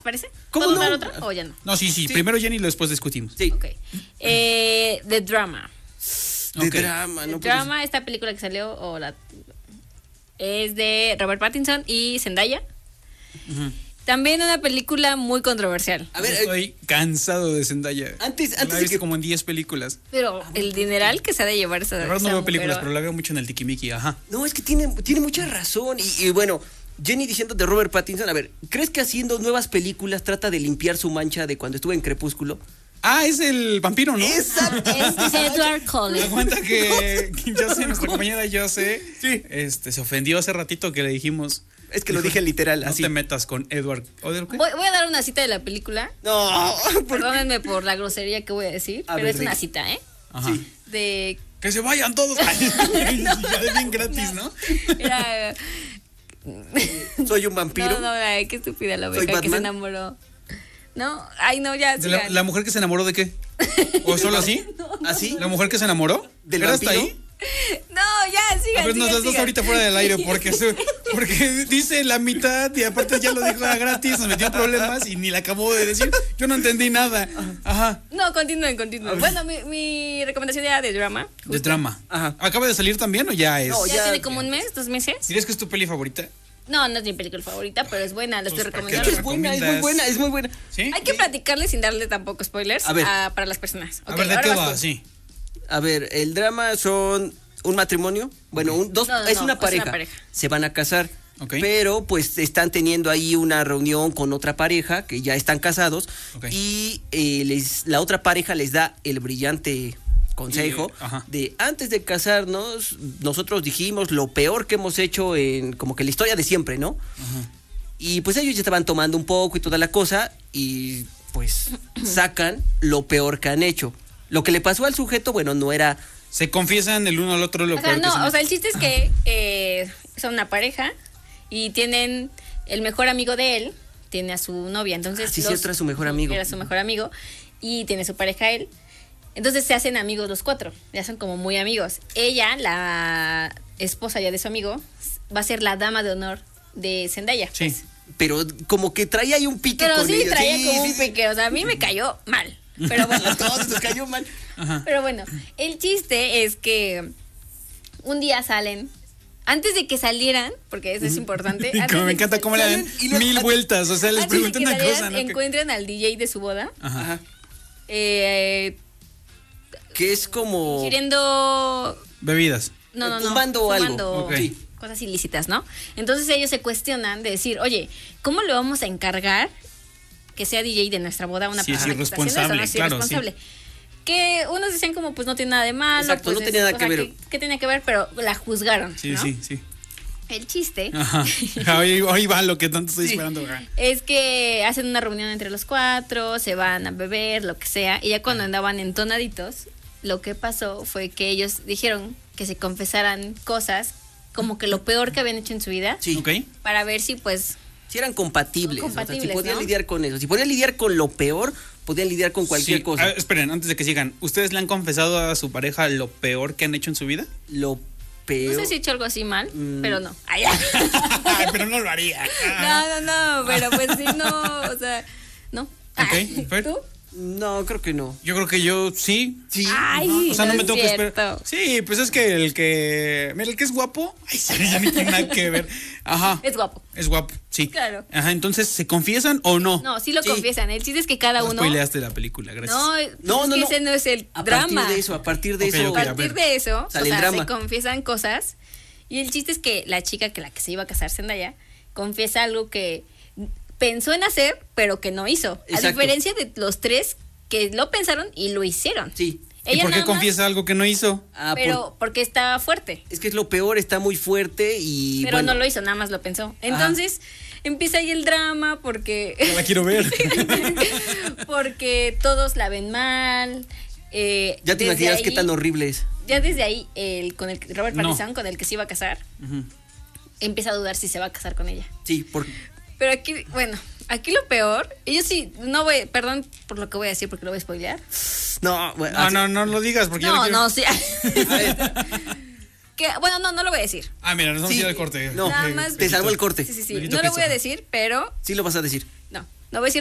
¿Parece? ¿Cómo ¿Puedo no? dar otra o ya no? No, sí. Primero Jenny y después discutimos. Sí. Ok. The Drama. De Ok. drama, The no Drama, esta película que salió, es de Robert Pattinson y Zendaya. También una película muy controversial. A ver, Estoy cansado de Zendaya. Antes La he de visto que... como en 10 películas. Pero el dineral que se ha de llevar esa. La verdad no esa veo películas, mujer, pero la veo mucho en el Tikimiki, ajá. No, es que tiene mucha razón. Y bueno, Jenny diciendo de Robert Pattinson, a ver, ¿crees que haciendo nuevas películas trata de limpiar su mancha de cuando estuvo en Crepúsculo? Ah, es el vampiro, ¿no? Exacto. Es Edward Cullen. Aguanta que Jose, nuestra compañera Jose, Sí. se ofendió hace ratito que le dijimos. Es que lo dije literal, No así. te metas con Edward. ¿Edward qué? Voy a dar una cita de la película. No, Perdónenme por la grosería que voy a decir, A pero ver, es una diga. cita, ¿eh? Ajá. Sí. De. Que se vayan todos. Ay, ya es bien gratis, ¿no? Era. soy un vampiro. No, ay, qué estúpida la ¿Soy oveja que se Batman? enamoró. No, ay, no, ya, De la, sigan. la mujer que se enamoró de qué? ¿O solo así? ¿Así? ¿La mujer que se enamoró? ¿Del ¿Era hasta vampiro? ahí? No, ya, sigan. A ver, nos sigan, las dos sigan. ahorita fuera del aire porque dice la mitad y aparte ya lo dijo a gratis, nos metió en problemas y ni la acabó de decir. Yo no entendí nada. Ajá. No, continúen. Bueno, mi recomendación era de drama. De drama. Ajá. ¿Acaba de salir también o ya es? No, Ya ya- tiene como un mes, 2 meses. ¿Dirías que es tu peli favorita? No, no es mi película favorita, pero es buena, la estoy Pues, ¿para qué recomendando. Es buena, es muy buena. ¿Sí? Hay que platicarle sin darle tampoco spoilers A ver. para las personas. A Ok, ver, ¿de ahora qué vas va? tú. Sí. A ver, el drama son un matrimonio, bueno, No, es una es una pareja. pareja. Se van a casar, Ok. pero pues están teniendo ahí una reunión con otra pareja que ya están casados Ok. y la otra pareja les da el brillante consejo Ajá. de antes de casarnos nosotros dijimos lo peor que hemos hecho en como que la historia de siempre, ¿no? Y pues ellos ya estaban tomando un poco y toda la cosa y pues sacan lo peor que han hecho. Lo que le pasó al sujeto, bueno, no era... Se confiesan el uno al otro lo O sea, peor que no, son. o sea, el chiste es que son una pareja y tienen el mejor amigo de él, tiene a su novia, entonces... sí, cierto, era su mejor amigo. Era su mejor amigo y tiene su pareja él. Entonces se hacen amigos los 4, ya son como muy amigos. Ella, la esposa ya de su amigo, va a ser la dama de honor de Zendaya. Sí. Pues. Pero como que traía ahí un pique Pero con sí ellos. traía Sí, como sí, un sí. pique, o sea, a mí me cayó mal. Pero bueno, A todos nos cayó mal. pero bueno, el chiste es que un día salen, antes de que salieran, porque eso es importante. Y antes como me de que encanta cómo le dan salen y luego- 1000 vueltas. O sea, les antes de pregunto que una salieran, cosa, ¿no? Que- encuentran al DJ de su boda, Ajá. Que es como... ingiriendo Bebidas. no, Fumando algo. fumando Ok. cosas ilícitas, ¿no? Entonces ellos se cuestionan de decir, oye, ¿cómo le vamos a encargar que sea DJ de nuestra boda a una Sí, es persona que está haciendo irresponsable, eso, ¿no? claro, irresponsable. Que unos decían como, pues no tiene nada de malo. Exacto, pues, no tenía nada o sea, que ver. ¿qué tenía que ver? Pero la juzgaron, Sí, ¿no? sí. El chiste Ajá. Ahí va lo que tanto estoy Sí. esperando. Ajá. es que hacen una reunión entre los 4, se van a beber, lo que sea, y ya cuando andaban entonaditos, lo que pasó fue que ellos dijeron que se confesaran cosas como que lo peor que habían hecho en su vida, Sí, Ok. para ver si pues sí eran compatibles. Son o sea, si compatibles, podían ¿no? lidiar con eso. Si podían lidiar con lo peor, podían lidiar con cualquier Sí. cosa. Ah, esperen, antes de que sigan. ¿Ustedes le han confesado a su pareja lo peor que han hecho en su vida? Lo no peor... sé si he hecho algo así mal, pero no. Ay, Ay, pero no lo haría. no, pero pues sí, no, o sea, no. Ok, Fer. ¿Tú? No, creo que no. Yo creo que yo sí. Sí. Ay, O sea, no me es tengo que cierto. esperar. Sí, pues es que el que. Mira, el que es guapo. Ay, sí, ya ni tiene nada que ver. Ajá. Es guapo. Es guapo, sí. Claro. Ajá, entonces, ¿se confiesan o no? No, sí lo Sí. confiesan. El chiste es que cada No uno. spoileaste la película, gracias. No, No, es no, que no. ese no es el A drama. partir de Ok, eso... ok, A a partir ver. de eso, Sale el o sea, drama. se confiesan cosas. Y el chiste es que la chica que la que se iba a casar, Zendaya, confiesa algo que pensó en hacer, pero que no hizo. A Exacto. diferencia de los 3 que lo pensaron y lo hicieron. Sí. ¿Y por qué nada más- confiesa algo que no hizo? Ah, Pero porque está fuerte. es que es lo peor, está muy fuerte y Pero bueno, no lo hizo, nada más lo pensó. Entonces empieza ahí el drama porque Ya la quiero ver. porque todos la ven mal. ya te desde imaginas ahí- qué tan horrible es. Ya desde ahí, con el Robert No. Pattinson, con el que se iba a casar, Ujú. empieza a dudar si se va a casar con ella. Sí, Pero aquí, bueno, aquí lo peor, y yo sí, no voy, perdón por lo que voy a decir porque lo voy a spoilear. no, bueno, No, así- no lo digas porque ya No, la quiero- no, sí. Bueno, no lo voy a decir. Ah, mira, nos vamos Sí. a ir al corte. No. Nada más. te salvó el corte. Sí. Benito No lo voy a Pizza. decir, pero Sí lo vas a decir. no. no voy a decir